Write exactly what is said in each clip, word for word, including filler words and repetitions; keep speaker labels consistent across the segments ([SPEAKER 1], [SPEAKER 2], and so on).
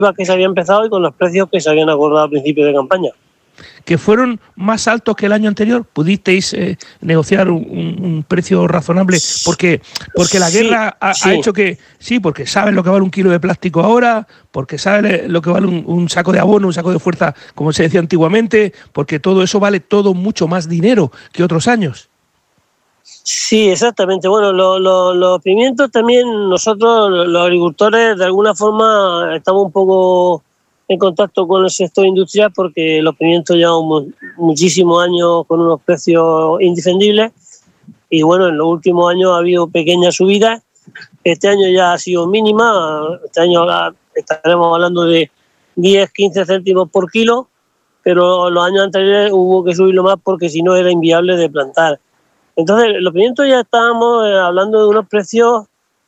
[SPEAKER 1] que se había empezado y con los precios que se habían acordado al principio de campaña.
[SPEAKER 2] ¿Que fueron más altos que el año anterior? ¿Pudisteis eh, negociar un, un, un precio razonable? Porque, porque la
[SPEAKER 1] sí,
[SPEAKER 2] guerra ha,
[SPEAKER 1] sí.
[SPEAKER 2] ha hecho que, sí, porque saben lo que vale un kilo de plástico ahora, porque saben lo que vale un, un saco de abono, un saco de fuerza, como se decía antiguamente, porque todo eso vale todo mucho más dinero que otros años.
[SPEAKER 1] Sí, exactamente. Bueno, lo, lo, los pimientos también, nosotros los agricultores de alguna forma estamos un poco en contacto con el sector industrial porque los pimientos llevamos muchísimos años con unos precios indefendibles y bueno, en los últimos años ha habido pequeñas subidas. Este año ya ha sido mínima, este año estaremos hablando de diez, quince céntimos por kilo, pero los años anteriores hubo que subirlo más porque si no era inviable de plantar. Entonces, los pimientos ya estábamos hablando de unos precios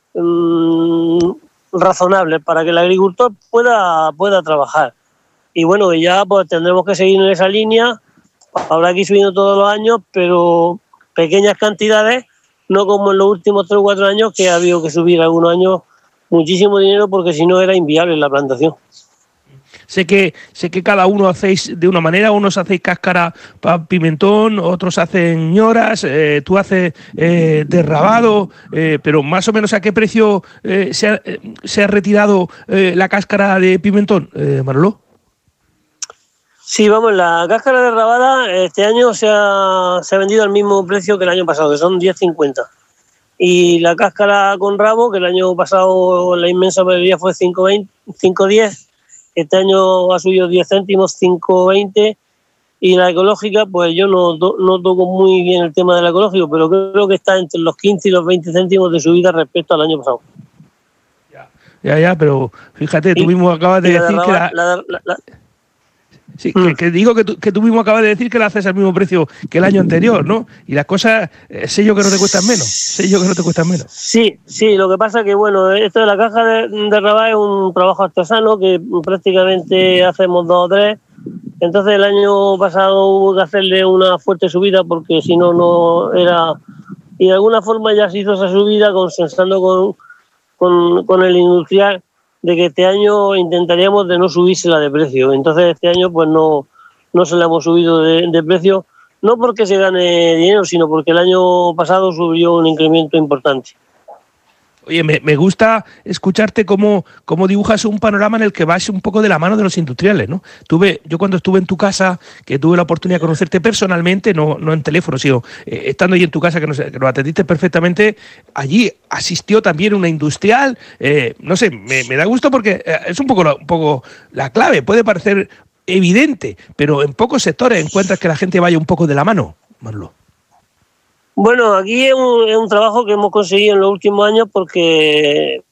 [SPEAKER 1] mmm, razonables para que el agricultor pueda, pueda trabajar. Y bueno, ya pues tendremos que seguir en esa línea. Habrá que ir subiendo todos los años, pero pequeñas cantidades, no como en los últimos tres o cuatro años, que ha habido que subir algunos años muchísimo dinero porque si no era inviable la plantación.
[SPEAKER 2] Sé que sé que cada uno hacéis de una manera, unos hacéis cáscara para pimentón, otros hacen ñoras, eh, tú haces eh, derrabado, eh, pero más o menos ¿a qué precio eh, se, ha, eh, se ha retirado eh, la cáscara de pimentón, eh, Manolo?
[SPEAKER 1] Sí, vamos, la cáscara derrabada este año se ha, se ha vendido al mismo precio que el año pasado, que son diez cincuenta. Y la cáscara con rabo, que el año pasado la inmensa mayoría fue cinco diez, este año ha subido diez céntimos, cinco veinte, y la ecológica, pues yo no, no toco muy bien el tema del ecológico, pero creo que está entre los quince y los veinte céntimos de subida respecto al año pasado.
[SPEAKER 2] Ya, ya, ya pero fíjate, tú mismo acabas de decir que la...
[SPEAKER 1] la, la, la
[SPEAKER 2] Sí, mm. que, que digo que tú, que tú mismo acabas de decir que la haces al mismo precio que el año anterior, ¿no? Y las cosas, eh, sé yo que no te cuestan menos, sé yo que no te cuestan menos.
[SPEAKER 1] Sí, sí, lo que pasa es que, bueno, esto de la caja de, de rabat es un trabajo artesano que prácticamente hacemos dos o tres. Entonces el año pasado hubo que hacerle una fuerte subida porque si no, no era... Y de alguna forma ya se hizo esa subida consensando con, con, con el industrial de que este año intentaríamos de no subírsela de precio. Entonces este año pues no, no se la hemos subido de, de precio, no porque se gane dinero, sino porque el año pasado subió un incremento importante.
[SPEAKER 2] Oye, me, me gusta escucharte cómo, cómo dibujas un panorama en el que vas un poco de la mano de los industriales, ¿no? Tuve, yo cuando estuve en tu casa, que tuve la oportunidad de conocerte personalmente, no, no en teléfono, sino eh, estando allí en tu casa, que nos, que nos atendiste perfectamente, allí asistió también una industrial, eh, no sé, me, me da gusto porque eh, es un poco, la, un poco la clave, puede parecer evidente, pero en pocos sectores encuentras que la gente vaya un poco de la mano, Manolo.
[SPEAKER 1] Bueno, aquí es un, es un trabajo que hemos conseguido en los últimos años porque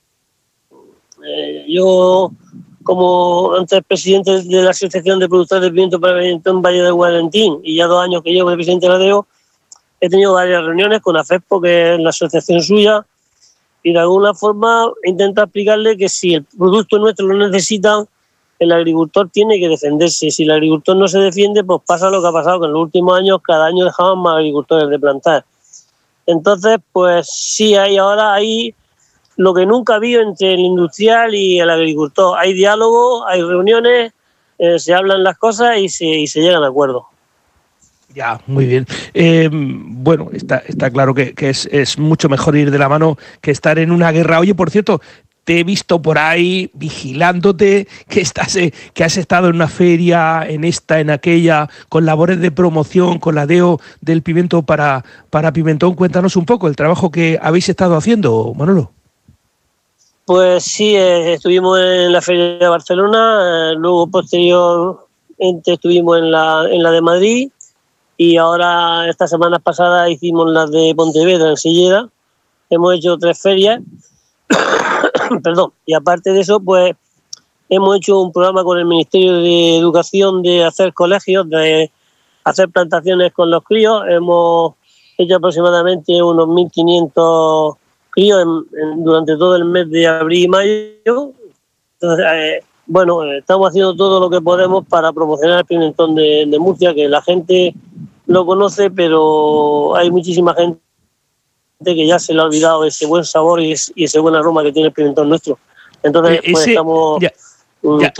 [SPEAKER 1] eh, yo, como antes presidente de la Asociación de Productores de Pimiento para Pimentón Valle del Gualentín y ya dos años que llevo de presidente de la D E O, he tenido varias reuniones con AFESPO, que es la asociación suya, y de alguna forma intenta explicarle que si el producto nuestro lo necesitan, el agricultor tiene que defenderse. Si el agricultor no se defiende, pues pasa lo que ha pasado, que en los últimos años cada año dejaban más agricultores de plantar. Entonces, pues sí, hay ahora hay lo que nunca ha habido entre el industrial y el agricultor. Hay diálogo, hay reuniones, eh, se hablan las cosas y se, y se llegan a acuerdos.
[SPEAKER 2] Ya, muy bien. Eh, bueno, está, está claro que, que es, es mucho mejor ir de la mano que estar en una guerra. Oye, por cierto, te he visto por ahí vigilándote, que estás, eh, que has estado en una feria, en esta, en aquella, con labores de promoción, con la D E O del pimiento para, para Pimentón. Cuéntanos un poco el trabajo que habéis estado haciendo, Manolo.
[SPEAKER 1] Pues sí, eh, estuvimos en la feria de Barcelona, eh, luego posteriormente estuvimos en la, en la de Madrid y ahora estas semanas pasadas hicimos las de Pontevedra, en Silleda. Hemos hecho tres ferias. Perdón, y aparte de eso, pues hemos hecho un programa con el Ministerio de Educación de hacer colegios, de hacer plantaciones con los críos. Hemos hecho aproximadamente unos mil quinientos críos en, en, durante todo el mes de abril y mayo. Entonces, eh, bueno, estamos haciendo todo lo que podemos para promocionar el pimentón de, de Murcia, que la gente lo conoce, pero hay muchísima gente que ya se le ha olvidado ese buen sabor y, es, y ese buen aroma que tiene el pimentón nuestro. Entonces, eh, pues
[SPEAKER 2] ese,
[SPEAKER 1] estamos...
[SPEAKER 2] Ya.
[SPEAKER 1] un
[SPEAKER 2] Ya.